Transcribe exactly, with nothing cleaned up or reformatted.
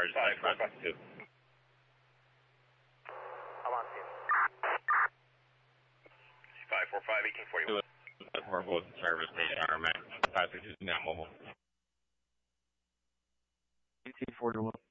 charge side front two. I'm on scene. five four five, eighteen forty-one. For both service station R M X, five six two, now mobile. eighteen forty-one.